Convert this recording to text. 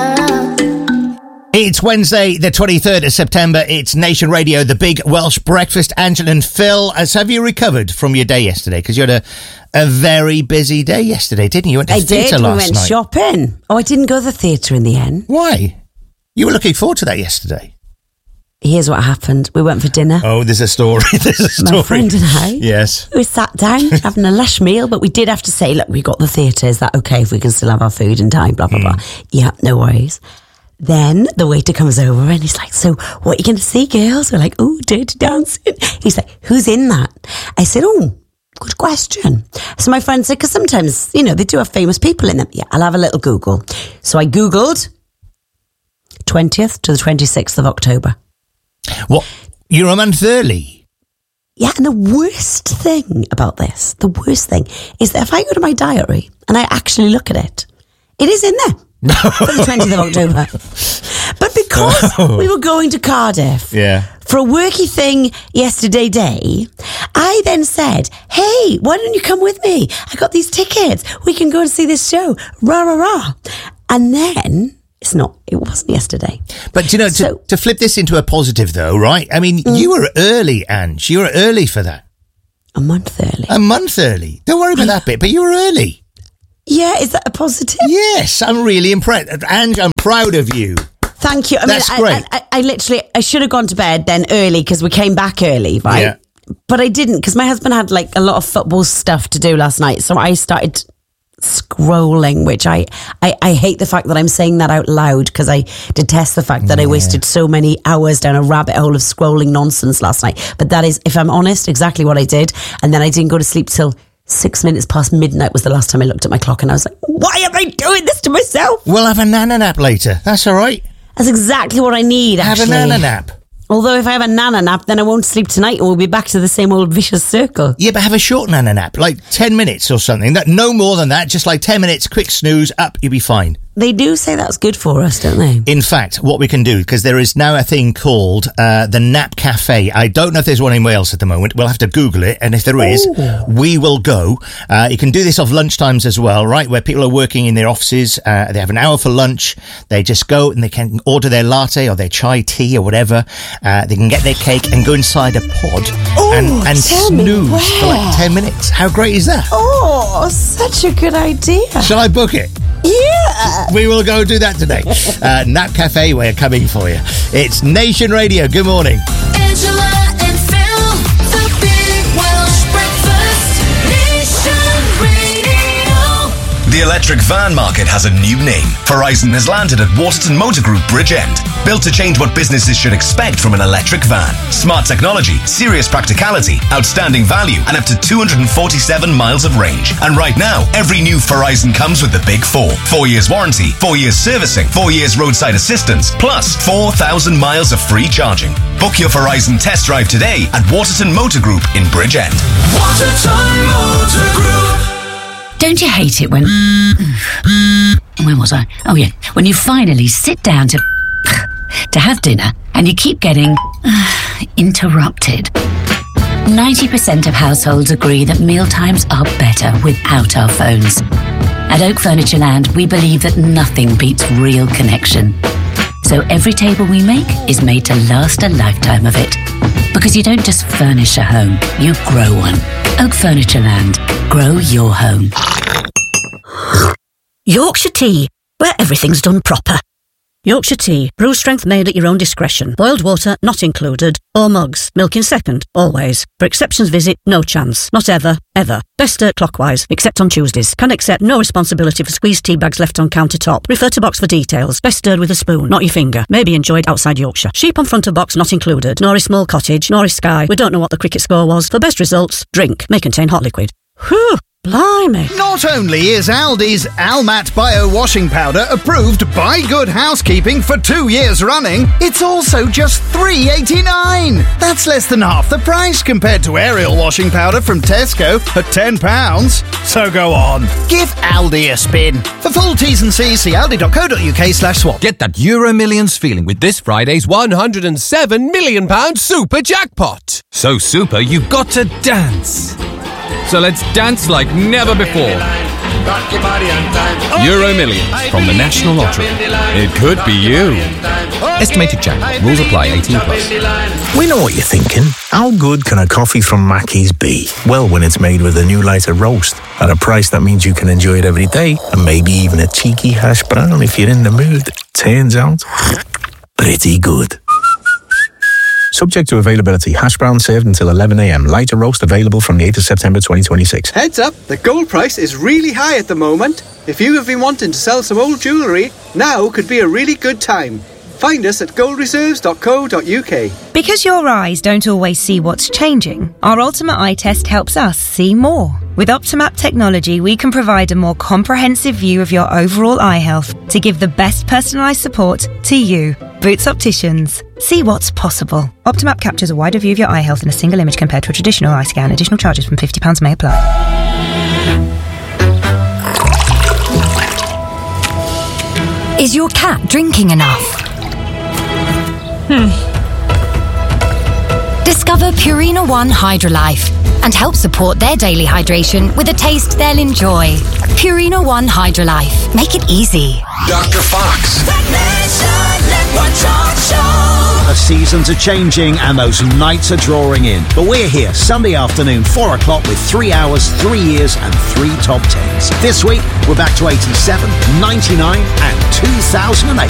It's Wednesday, the 23rd of September. It's Nation Radio, the big Welsh breakfast. Angela and Phil, have you recovered from your day yesterday? Because you had a very busy day yesterday, didn't you? You went to theatre last night. We went shopping. Oh, I didn't go to the theatre in the end. Why? You were looking forward to that yesterday. Here's what happened. We went for dinner. Oh, there's a story. My friend and I. Yes. We sat down having a lush meal, but we did have to say, look, we got the theatre. Is that okay if we can still have our food in time? Blah, blah, blah. Yeah, no worries. Then the waiter comes over and he's like, so what are you going to see, girls? We're like, oh, Dirty Dancing. He's like, who's in that? I said, oh, good question. So my friend said, because sometimes, they do have famous people in them. Yeah, I'll have a little Google. So I Googled 20th to the 26th of October. What? You're a month early? Yeah, and the worst thing about this, is that if I go to my diary and I actually look at it, it is in there. For the 20th of October. But because we were going to Cardiff for a worky thing yesterday day, I then said, hey, why don't you come with me? I got these tickets. We can go and see this show. Rah, rah, rah. And then it wasn't yesterday. But, to flip this into a positive though, right? I mean, you were early, Ange. You were early for that. A month early. Don't worry about that bit, but you were early. Yeah, is that a positive? Yes, I'm really impressed. And I'm proud of you. Thank you. That's great. I should have gone to bed then early because we came back early, right? Yeah. But I didn't because my husband had a lot of football stuff to do last night. So I started scrolling, which I hate the fact that I'm saying that out loud because I detest the fact that I wasted so many hours down a rabbit hole of scrolling nonsense last night. But that is, if I'm honest, exactly what I did. And then I didn't go to sleep till 6 minutes past midnight was the last time I looked at my clock and I was like, why am I doing this to myself? We'll have a nana nap later. That's all right. That's exactly what I need, actually. Have a nana nap. Although if I have a nana nap, then I won't sleep tonight and we'll be back to the same old vicious circle. Yeah, but have a short nana nap, like 10 minutes or something. No more than that, just like 10 minutes, quick snooze, up, you'll be fine. They do say that's good for us, don't they? In fact, what we can do, because there is now a thing called the Nap Cafe. I don't know if there's one in Wales at the moment. We'll have to Google it, and if there is, we will go. You can do this off lunchtimes as well, right, where people are working in their offices. They have an hour for lunch. They just go and they can order their latte or their chai tea or whatever. They can get their cake and go inside a pod and snooze for like 10 minutes. How great is that? Oh, such a good idea. Shall I book it? Yeah. We will go do that today. Nap Cafe, we're coming for you. It's Nation Radio. Good morning. Angela and Phil, the big Welsh breakfast. Nation Radio. The electric van market has a new name. Horizon has landed at Waterton Motor Group Bridgend. Built to change what businesses should expect from an electric van. Smart technology, serious practicality, outstanding value, and up to 247 miles of range. And right now, every new Horizon comes with the big 4. 4 years warranty, 4 years servicing, 4 years roadside assistance, plus 4,000 miles of free charging. Book your Horizon test drive today at Waterton Motor Group in Bridgend. Waterton Motor Group. Don't you hate it when... Where was I? Oh, yeah. When you finally sit down to have dinner and you keep getting interrupted. 90% of households agree that mealtimes are better without our phones. At Oak Furniture Land, we believe that nothing beats real connection. So every table we make is made to last a lifetime of it. Because you don't just furnish a home, you grow one. Oak Furniture Land. Grow your home. Yorkshire Tea, where everything's done proper. Yorkshire Tea, brew strength made at your own discretion. Boiled water not included. Or mugs, milk in second, always. For exceptions visit, no chance. Not ever, ever. Best stir clockwise, except on Tuesdays. Can accept no responsibility for squeezed tea bags left on countertop. Refer to box for details. Best stirred with a spoon, not your finger. May be enjoyed outside Yorkshire. Sheep on front of box not included. Nor is small cottage, nor is Sky. We don't know what the cricket score was. For best results, drink. May contain hot liquid. Whew! Blimey. Not only is Aldi's Almat Bio Washing Powder approved by Good Housekeeping for 2 years running, it's also just $3.89. That's less than half the price compared to Ariel washing powder from Tesco at £10. So go on, give Aldi a spin. For full T's and C's, see aldi.co.uk/swap. Get that Euro Millions feeling with this Friday's £107 million super jackpot. So super, you've got to dance. So let's dance like never before. Euro Millions from the National Lottery. It could be you. Estimated jackpot. Rules apply. 18 plus. We know what you're thinking. How good can a coffee from Mackey's be? Well, when it's made with a new lighter roast at a price that means you can enjoy it every day, and maybe even a cheeky hash brown if you're in the mood. Turns out, pretty good. Subject to availability. Hash brown served until 11 a.m. Lighter roast available from the 8th of September 2026. Heads up, the gold price is really high at the moment. If you have been wanting to sell some old jewellery, now could be a really good time. Find us at goldreserves.co.uk. Because your eyes don't always see what's changing, our Ultimate Eye Test helps us see more. With Optimap technology, we can provide a more comprehensive view of your overall eye health to give the best personalised support to you. Boots Opticians. See what's possible. Optimap captures a wider view of your eye health in a single image compared to a traditional eye scan. Additional charges from £50 may apply. Is your cat drinking enough? Discover Purina One Hydrolife and help support their daily hydration with a taste they'll enjoy. Purina One Hydrolife. Make it easy. Dr. Fox. The seasons are changing and those nights are drawing in. But we're here Sunday afternoon, 4 o'clock with 3 hours, 3 years and 3 top 10s. This week, we're back to 87, 99 and 2008.